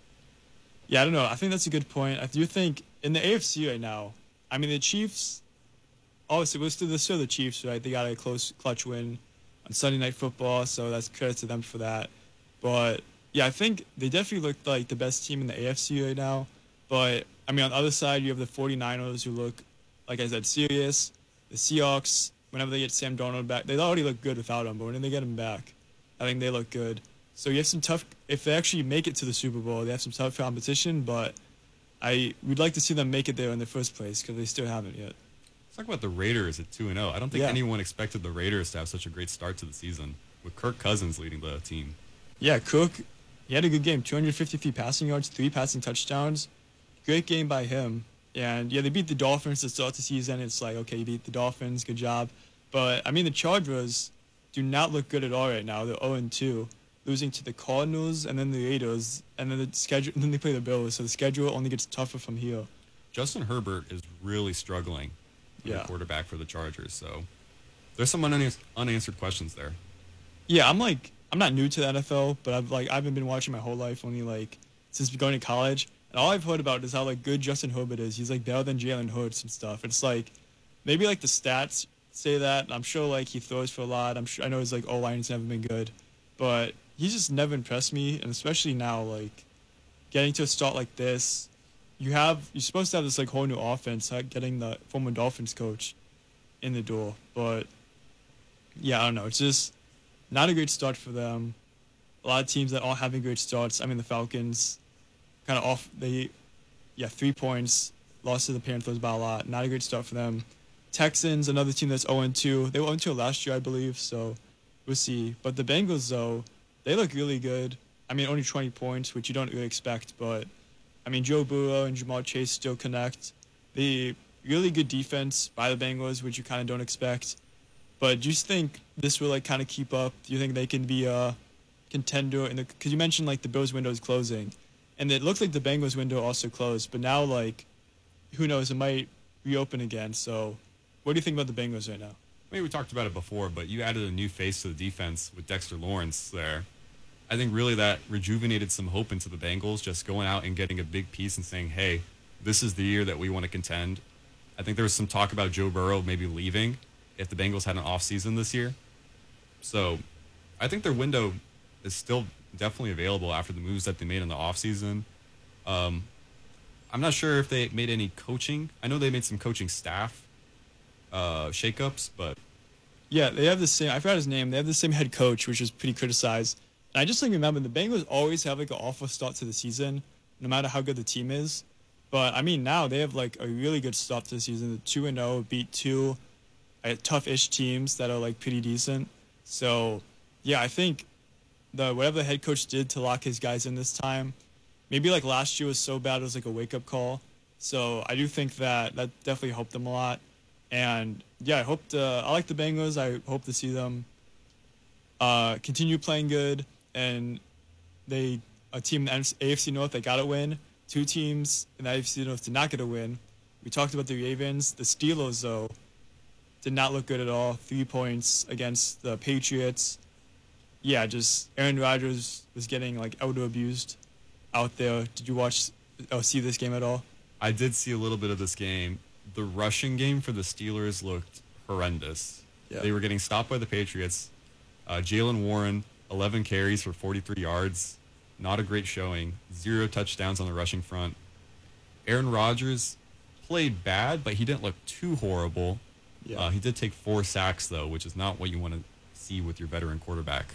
yeah, I don't know. I think that's a good point. I do think in the AFC right now, I mean, the Chiefs, obviously, we're still the Chiefs, right? They got a close clutch win on Sunday Night Football, so that's credit to them for that. But yeah, I think they definitely look like the best team in the AFC right now. But I mean, on the other side, you have the 49ers who look, like I said, serious. The Seahawks, whenever they get Sam Darnold back, they already look good without him, but when they get him back, I think they look good. So you have some tough, if they actually make it to the Super Bowl, they have some tough competition, but we'd like to see them make it there in the first place because they still haven't yet. Let's talk about the Raiders at 2-0. I don't think Yeah. anyone expected the Raiders to have such a great start to the season with Kirk Cousins leading the team. Yeah, Cook, he had a good game. 253 passing yards, 3 passing touchdowns. Great game by him. And yeah, they beat the Dolphins to start the season. It's like, okay, you beat the Dolphins, good job. But I mean, the Chargers do not look good at all right now. They're 0-2, losing to the Cardinals and then the Raiders, and then then they play the Bills. So the schedule only gets tougher from here. Justin Herbert is really struggling as Yeah. a quarterback for the Chargers. So there's some unanswered questions there. Yeah, I'm not new to the NFL, but I haven't been watching my whole life, only since going to college. And all I've heard about is how good Justin Herbert is. He's better than Jalen Hurts and stuff. It's maybe the stats say that. I'm sure he throws for a lot. I know his O-line's never been good, but he's just never impressed me. And especially now, getting to a start like this, you're supposed to have this whole new offense. Getting the former Dolphins coach in the door, but yeah, I don't know. It's just not a great start for them. A lot of teams that aren't having great starts. I mean, the Falcons, kind of off. 3 points, lost to the Panthers by a lot. Not a great start for them. Texans, another team that's 0-2. They were 0-2 last year, I believe, so we'll see. But the Bengals, though, they look really good. I mean, only 20 points, which you don't really expect, but I mean, Joe Burrow and Jamar Chase still connect. The really good defense by the Bengals, which you kind of don't expect. But do you think this will kind of keep up? Do you think they can be a contender? Because you mentioned the Bills window is closing, and it looked like the Bengals window also closed. But now who knows? It might reopen again. So, what do you think about the Bengals right now? I mean, we talked about it before, but you added a new face to the defense with Dexter Lawrence there. I think really that rejuvenated some hope into the Bengals, just going out and getting a big piece and saying, hey, this is the year that we want to contend. I think there was some talk about Joe Burrow maybe leaving if the Bengals had an offseason this year. So I think their window is still definitely available after the moves that they made in the offseason. I'm not sure if they made any coaching. I know they made some coaching staff shakeups, but yeah, they have the same. I forgot his name. They have the same head coach, which was pretty criticized. And I just remember the Bengals always have an awful start to the season, no matter how good the team is. But I mean, now they have a really good start to the season. The 2-0 beat 2 tough-ish teams that are pretty decent. So yeah, I think whatever the head coach did to lock his guys in this time, maybe last year was so bad it was a wake-up call. So I do think that definitely helped them a lot. And yeah, I like the Bengals. I hope to see them continue playing good. And a team in the AFC North that got a win. 2 teams in the AFC North did not get a win. We talked about the Ravens. The Steelers, though, did not look good at all. 3 points against the Patriots. Yeah, just Aaron Rodgers was getting elder abused out there. Did you watch see this game at all? I did see a little bit of this game. The rushing game for the Steelers looked horrendous. Yeah. They were getting stopped by the Patriots. Jalen Warren, 11 carries for 43 yards. Not a great showing. 0 touchdowns on the rushing front. Aaron Rodgers played bad, but he didn't look too horrible. Yeah. He did take 4 sacks, though, which is not what you want to see with your veteran quarterback.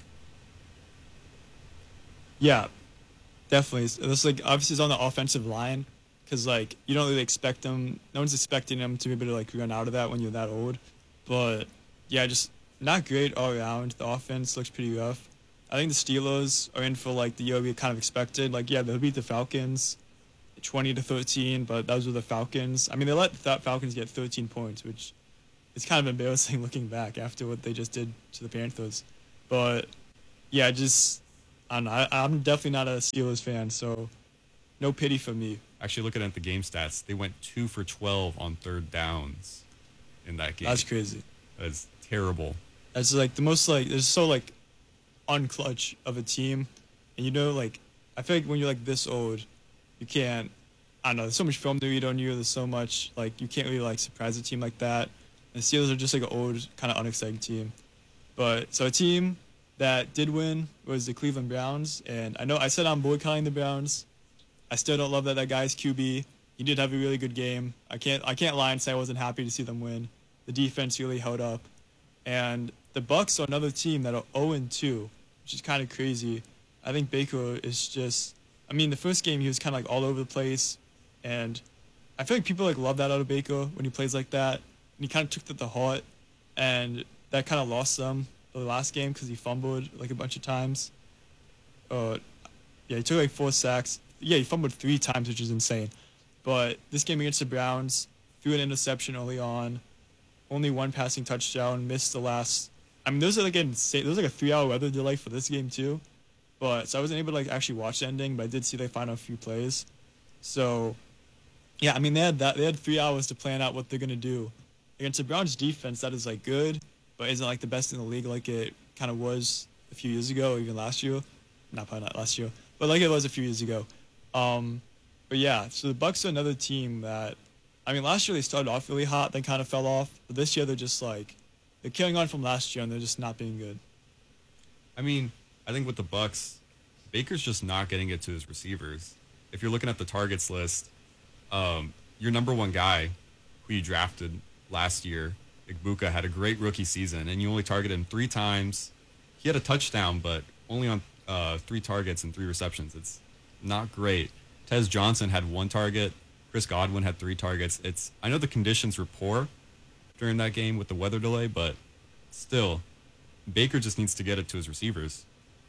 Yeah, definitely. This like obviously is on the offensive line because like you don't really expect them. No one's expecting them to be able to like run out of that when you're that old. But yeah, just not great all around. The offense looks pretty rough. I think the Steelers are in for like the year we kind of expected. Like yeah, they'll beat the Falcons, 20-13, but those were the Falcons. I mean, they let the Falcons get 13 points, which is kind of embarrassing looking back after what they just did to the Panthers. But yeah, just. I don't know. I'm definitely not a Steelers fan, so no pity for me. Actually, looking at the game stats, they went 2 for 12 on third downs in that game. That's crazy. That's terrible. That's like the most like it's so like unclutch of a team, and you know like I feel like when you're like this old, you can't. I don't know. There's so much film to read on you. There's so much like you can't really like surprise a team like that. And the Steelers are just like an old kind of unexciting team. But so a team that did win was the Cleveland Browns, and I know I said I'm boycotting the Browns. I still don't love that guy's QB. He did have a really good game. I can't lie and say I wasn't happy to see them win. The defense really held up, and the Bucs are another team that are 0-2, which is kind of crazy. I think Baker is just. I mean, the first game he was kind of like all over the place, and I feel like people like love that out of Baker when he plays like that, and he kind of took that to heart, and that kind of lost them the last game because he fumbled like a bunch of times. Yeah, he took like 4 sacks. Yeah, he fumbled 3 times, which is insane. But this game against the Browns, threw an interception early on, only 1 passing touchdown, missed the last. I mean, there's like a 3-hour weather delay for this game too. But so I wasn't able to like actually watch the ending, but I did see they final few plays. So yeah, I mean they had 3 hours to plan out what they're gonna do against the Browns defense that is like good, but isn't like the best in the league like it kind of was a few years ago, or even last year. Probably not last year, but like it was a few years ago. But yeah, so the Bucs are another team that, I mean, last year they started off really hot, then kind of fell off. But this year they're just like, they're carrying on from last year and they're just not being good. I mean, I think with the Bucs, Baker's just not getting it to his receivers. If you're looking at the targets list, your number 1 guy who you drafted last year, Igbuka, had a great rookie season, and you only targeted him 3 times. He had a touchdown, but only on 3 targets and 3 receptions. It's not great. Tez Johnson had 1 target. Chris Godwin had 3 targets. I know the conditions were poor during that game with the weather delay, but still, Baker just needs to get it to his receivers.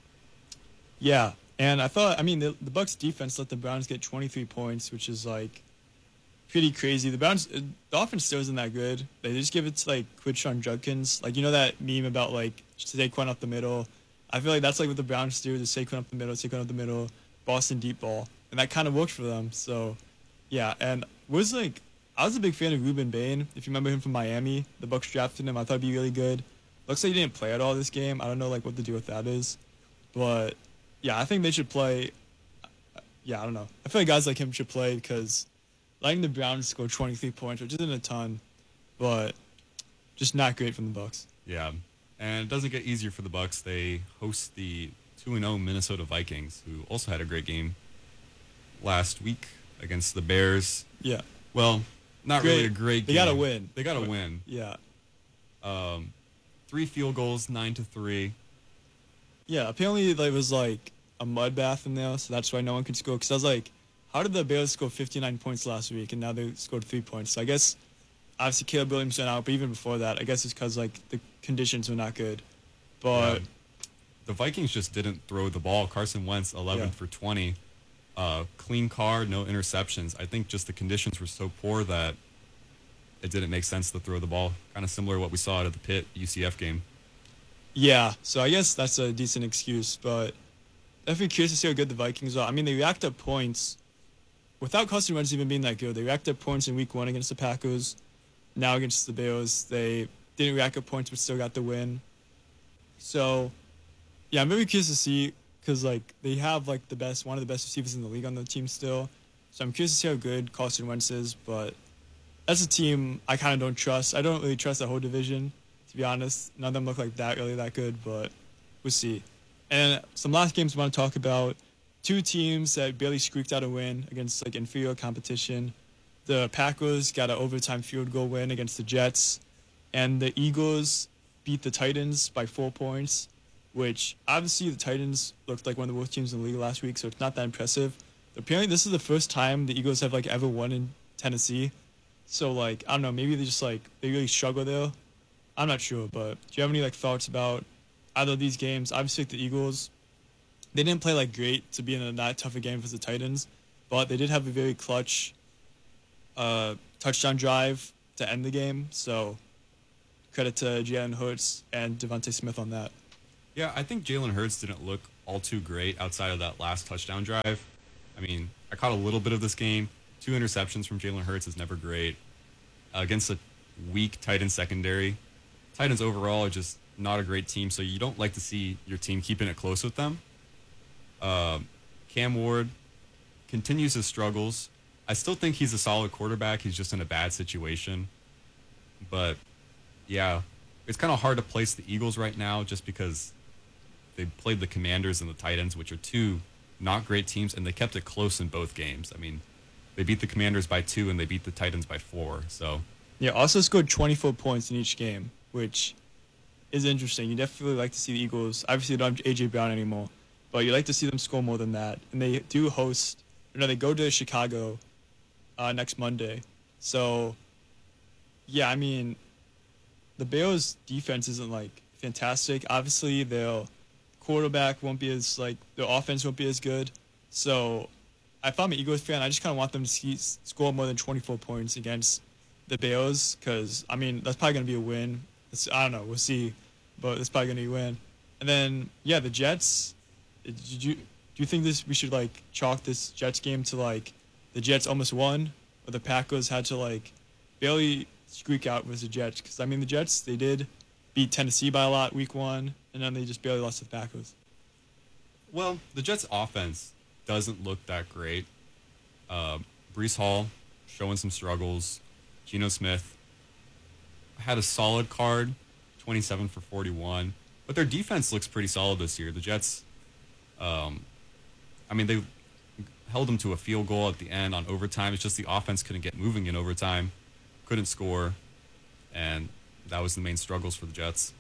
Yeah, and I mean, the Bucs defense let the Browns get 23 points, which is like pretty crazy. The offense still isn't that good. They just give it to like Quinshon Judkins. Like, you know that meme about like Saquon up the middle? I feel like that's like what the Browns do, just Saquon up the middle, Boston deep ball. And that kind of worked for them. So, yeah, and I was a big fan of Ruben Bain. If you remember him from Miami, the Bucs drafted him. I thought he'd be really good. Looks like he didn't play at all this game. I don't know like what the deal with that is. But, yeah, I think they should play. Yeah, I don't know. I feel like guys like him should play because letting the Browns score 23 points, which isn't a ton, but just not great from the Bucs. Yeah, and it doesn't get easier for the Bucs. They host the 2-0 Minnesota Vikings, who also had a great game last week against the Bears. Yeah. Well, not really a great game. They got to win. They got to win. Yeah. 3 field goals, 9-3. Yeah, apparently there was like a mud bath in there, so that's why no one could score. Because I was like, how did the Bears score 59 points last week, and now they scored 3 points? So I guess, obviously, Caleb Williams went out, but even before that, I guess it's because like the conditions were not good. But the Vikings just didn't throw the ball. Carson Wentz, 11 for 20. Clean car, no interceptions. I think just the conditions were so poor that it didn't make sense to throw the ball. Kind of similar to what we saw out of the Pitt UCF game. Yeah, so I guess that's a decent excuse, but definitely curious to see how good the Vikings are. I mean, they racked up points without Carson Wentz even being that good. They racked up points in Week 1 against the Packers. Now against the Bears, they didn't rack up points but still got the win. So, yeah, I'm very curious to see because like they have like one of the best receivers in the league on the team still, So I'm curious to see how good Carson Wentz is, but that's a team I kind of don't trust. I don't really trust the whole division, to be honest. None of them look like that good, but we'll see. And some last games I want to talk about. Two teams that barely squeaked out a win against like inferior competition. The Packers got an overtime field goal win against the Jets, and the Eagles beat the Titans by 4 points, which obviously the Titans looked like one of the worst teams in the league last week, so it's not that impressive. Apparently, this is the first time the Eagles have like ever won in Tennessee. So like, I don't know, maybe they just like they really struggle there. I'm not sure, but do you have any like thoughts about either of these games? Obviously, like, the Eagles, they didn't play like great to be in a not tough a game for the Titans, but they did have a very clutch touchdown drive to end the game. So credit to Jalen Hurts and Devontae Smith on that. Yeah, I think Jalen Hurts didn't look all too great outside of that last touchdown drive. I mean, I caught a little bit of this game. 2 interceptions from Jalen Hurts is never great. Against a weak Titans secondary. Titans overall are just not a great team, so you don't like to see your team keeping it close with them. Cam Ward continues his struggles. I still think he's a solid quarterback. He's just in a bad situation. But, yeah, it's kind of hard to place the Eagles right now just because they played the Commanders and the Titans, which are two not great teams, and they kept it close in both games. I mean, they beat the Commanders by 2 and they beat the Titans by 4. So yeah, also scored 24 points in each game, which is interesting. You definitely like to see the Eagles. Obviously, they don't have A.J. Brown anymore, but you like to see them score more than that. And they do host, they go to Chicago next Monday. So, yeah, I mean, the Bears' defense isn't, like, fantastic. Obviously, their quarterback won't be as, like, their offense won't be as good. So, if I'm an Eagles fan, I just kind of want them to score more than 24 points against the Bears because, I mean, that's probably going to be a win. I don't know. We'll see. But it's probably going to be a win. And then, yeah, the Jets. Do you think we should, like, chalk this Jets game to, like, the Jets almost won, or the Packers had to, like, barely squeak out with the Jets? Because, I mean, the Jets, they did beat Tennessee by a lot week 1, and then they just barely lost to the Packers. Well, the Jets' offense doesn't look that great. Breece Hall showing some struggles. Geno Smith had a solid card, 27 for 41. But their defense looks pretty solid this year. The Jets, I mean, they held them to a field goal at the end on overtime. It's just the offense couldn't get moving in overtime, couldn't score, and that was the main struggles for the Jets.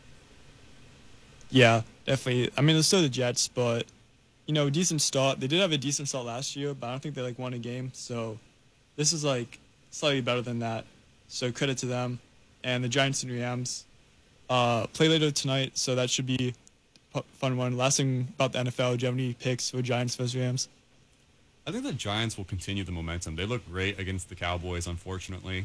Yeah, definitely. I mean, they're still the Jets, but, decent start. They did have a decent start last year, but I don't think they, like, won a game. So this is, like, slightly better than that. So credit to them. And the Giants and Rams play later tonight, so that should be a fun one. Last thing about the NFL, do you have any picks for Giants versus Rams? I think the Giants will continue the momentum. They look great against the Cowboys, unfortunately.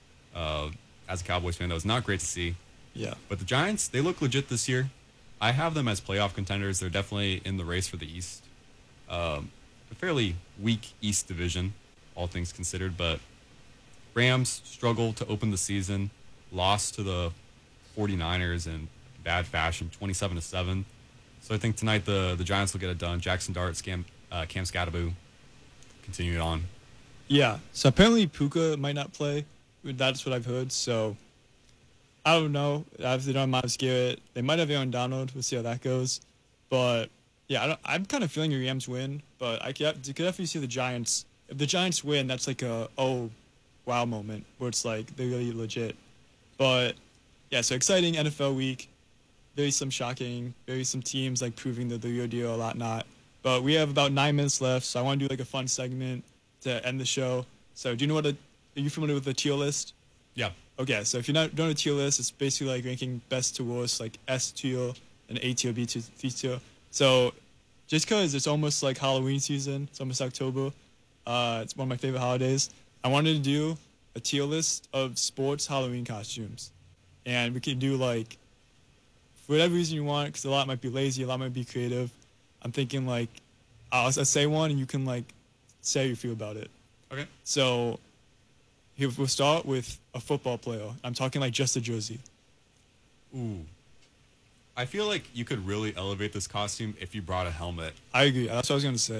As a Cowboys fan, that was not great to see. Yeah. But the Giants, they look legit this year. I have them as playoff contenders. They're definitely in the race for the East. A fairly weak East division, all things considered. But Rams struggled to open the season, lost to the 49ers in bad fashion, 27-7. So I think tonight the Giants will get it done. Jackson Dart, Cam Scatterbo, continue it on. Yeah. So apparently Puka might not play. That's what I've heard. So I don't know. Obviously, they don't have Myles Garrett. They might have Aaron Donald. We'll see how that goes. But yeah, I'm kind of feeling the Rams win. But I could definitely see the Giants. If the Giants win, that's like a wow moment where it's like they're really legit. But yeah, so exciting NFL week. Very some shocking. Very some teams like proving that they're real deal, a lot not. But we have about 9 minutes left, so I want to do like a fun segment to end the show. So do you know are you familiar with the tier list? Yeah. Okay, so if you're not doing a tier list, it's basically like ranking best to worst, like S tier, and A tier, B tier, C tier. So just because it's almost like Halloween season, it's almost October, it's one of my favorite holidays, I wanted to do a tier list of sports Halloween costumes. And we can do like, for whatever reason you want, because a lot might be lazy, a lot might be creative. I'm thinking like, I'll say one and you can like say how you feel about it. Okay. So here we'll start with a football player. I'm talking like just a jersey. Ooh. I feel like you could really elevate this costume if you brought a helmet. I agree. That's what I was going to say.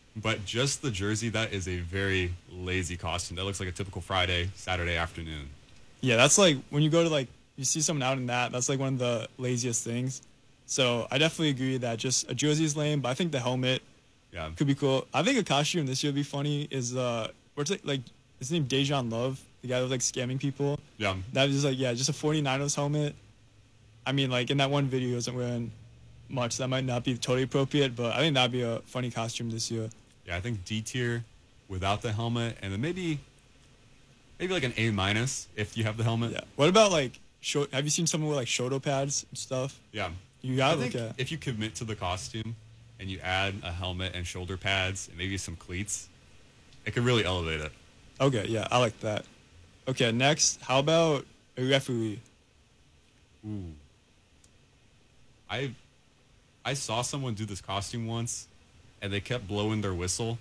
But just the jersey, that is a very lazy costume. That looks like a typical Friday, Saturday afternoon. Yeah, that's like when you go to like you see someone out in that. That's like one of the laziest things. So I definitely agree that just a jersey is lame, but I think the helmet Yeah. could be cool. I think a costume this year would be funny is what's it like his name Dejan Love, the guy that was like scamming people. Yeah. That was just like just a 49ers helmet. I mean, like in that one video he wasn't wearing much. That might not be totally appropriate, but I think that'd be a funny costume this year. Yeah, I think D tier without the helmet, and then maybe like an A minus if you have the helmet. Yeah. What about like have you seen someone with like shoulder pads and stuff? Yeah. You I gotta think look at. if you commit to the costume and you add a helmet and shoulder pads and maybe some cleats, it could really elevate it. Okay, yeah, I like that. Okay, next, how about a referee? Ooh. I saw someone do this costume once, and they kept blowing their whistle